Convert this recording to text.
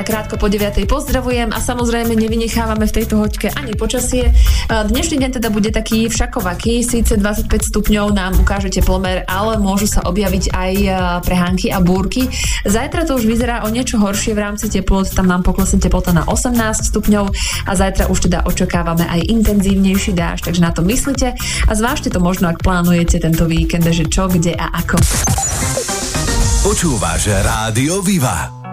krátko po 9. pozdravujem a samozrejme nevynechávame v tejto hoďke ani počasie. Dnešný deň teda bude taký všakovaký, síce 25 stupňov nám ukáže teplomer, ale môžu sa objaviť aj prehánky a búrky. Zajtra to už vyzerá o niečo horšie v rámci teplot, tam nám poklesne teplota na 18 stupňov a zajtra už teda očakávame aj intenzívnejší dážď, takže na to myslite a zvážte to možno, ak plánujete tento víkend, že čo, kde a ako. Počúvaš Rádio Viva.